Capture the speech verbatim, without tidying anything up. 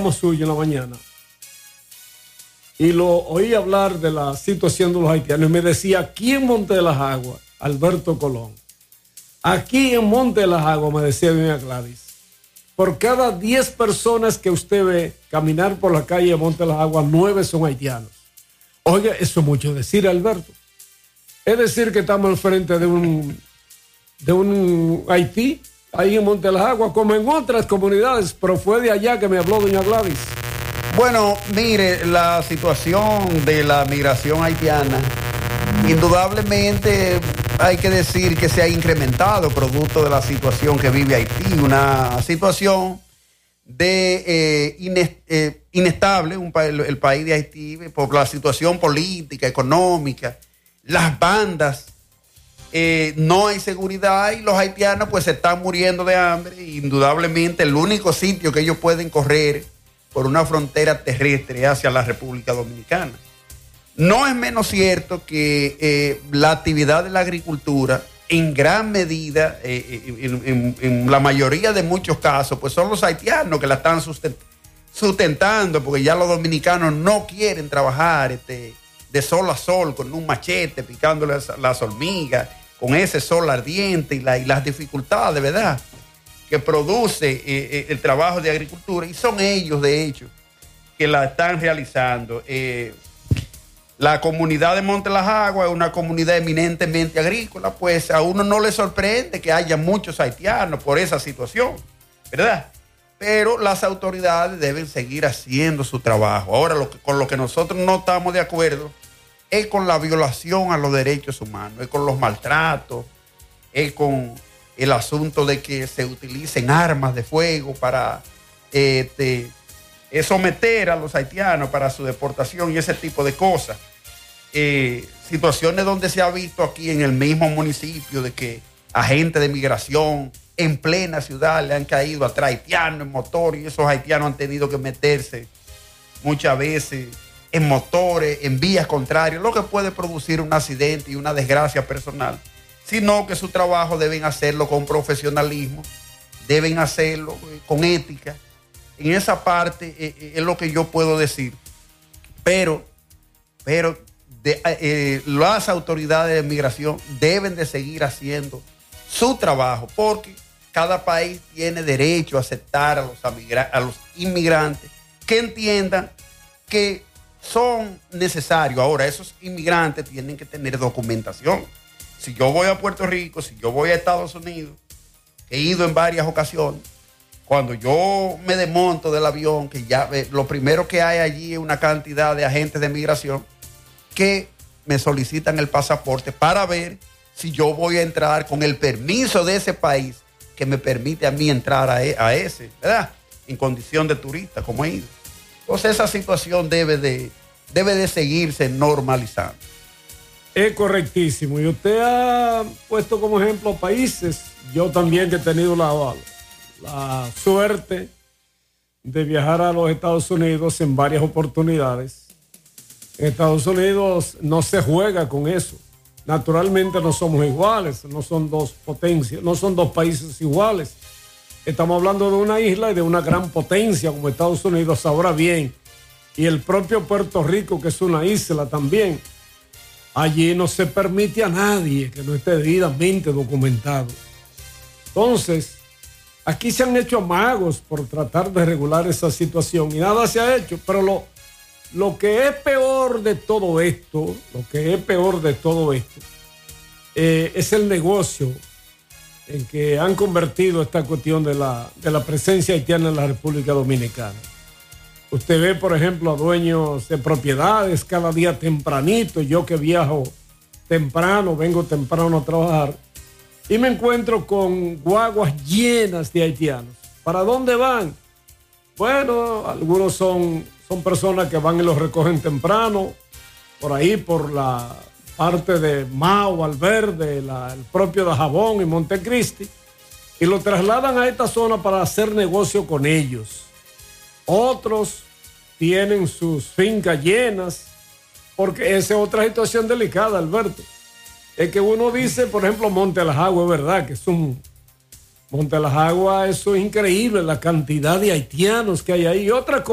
suyo en la mañana y lo oí hablar de la situación de los haitianos y me decía, aquí en Monte de las Aguas, Alberto Colón, aquí en Monte de las Aguas, me decía doña Gladys, por cada diez personas que usted ve caminar por la calle de Monte de las Aguas, nueve son haitianos. Oiga, eso es mucho decir, Alberto. Es decir que estamos al frente de un, de un Haití, ahí en Monte de las Aguas, como en otras comunidades, pero fue de allá que me habló doña Gladys. Bueno, mire, la situación de la migración haitiana, indudablemente hay que decir que se ha incrementado producto de la situación que vive Haití, una situación de eh, ines, eh, inestable, un, el, el país de Haití, por la situación política, económica, las bandas, eh, no hay seguridad y los haitianos pues se están muriendo de hambre. Indudablemente el único sitio que ellos pueden correr por una frontera terrestre hacia la República Dominicana. No es menos cierto que eh, la actividad de la agricultura en gran medida, eh, en, en, en la mayoría de muchos casos, pues son los haitianos que la están sustentando, porque ya los dominicanos no quieren trabajar este, de sol a sol con un machete, picándole las, las hormigas, con ese sol ardiente y, la, y las dificultades, ¿verdad?, que produce eh, eh, el trabajo de agricultura, y son ellos, de hecho, que la están realizando. Eh, la comunidad de Monte Las Aguas es una comunidad eminentemente agrícola, pues a uno no le sorprende que haya muchos haitianos por esa situación, ¿verdad? Pero las autoridades deben seguir haciendo su trabajo. Ahora, lo que, con lo que nosotros no estamos de acuerdo es con la violación a los derechos humanos, es con los maltratos, es con el asunto de que se utilicen armas de fuego para este, someter a los haitianos para su deportación y ese tipo de cosas. Eh, situaciones donde se ha visto aquí en el mismo municipio de que agentes de migración en plena ciudad le han caído atrás haitianos en motor, y esos haitianos han tenido que meterse muchas veces en motores, en vías contrarias, lo que puede producir un accidente y una desgracia personal, sino que su trabajo deben hacerlo con profesionalismo, deben hacerlo con ética. En esa parte eh, es lo que yo puedo decir. Pero, pero de, eh, las autoridades de migración deben de seguir haciendo su trabajo, porque cada país tiene derecho a aceptar a los, amigra- a los inmigrantes que entiendan que son necesarios. Ahora, esos inmigrantes tienen que tener documentación. Si yo voy a Puerto Rico, si yo voy a Estados Unidos, he ido en varias ocasiones, cuando yo me desmonto del avión, que ya eh, lo primero que hay allí es una cantidad de agentes de migración que me solicitan el pasaporte para ver si yo voy a entrar con el permiso de ese país que me permite a mí entrar a, e, a ese, ¿verdad?, en condición de turista, como he ido. Entonces esa situación debe de, debe de seguirse normalizando. Es correctísimo. Y usted ha puesto como ejemplo países. Yo también que he tenido la, la suerte de viajar a los Estados Unidos en varias oportunidades. En Estados Unidos no se juega con eso. Naturalmente no somos iguales, no son dos potencias, no son dos países iguales. Estamos hablando de una isla y de una gran potencia como Estados Unidos, ahora bien, y el propio Puerto Rico, que es una isla también. Allí no se permite a nadie que no esté debidamente documentado. Entonces, aquí se han hecho amagos por tratar de regular esa situación y nada se ha hecho. Pero lo, lo que es peor de todo esto, lo que es peor de todo esto, eh, es el negocio en que han convertido esta cuestión de la, de la presencia haitiana en la República Dominicana. Usted ve, por ejemplo, a dueños de propiedades cada día tempranito. Yo que viajo temprano, vengo temprano a trabajar y me encuentro con guaguas llenas de haitianos. ¿Para dónde van? Bueno, algunos son, son personas que van y los recogen temprano, por ahí, por la parte de Mao, Valverde, la, el propio Dajabón y Montecristi, y lo trasladan a esta zona para hacer negocio con ellos. Otros tienen sus fincas llenas, porque esa es otra situación delicada, Alberto. Es que uno dice, por ejemplo, Monte Las Aguas, es verdad que es un... Monte Las Aguas, eso es increíble, la cantidad de haitianos que hay ahí. Otra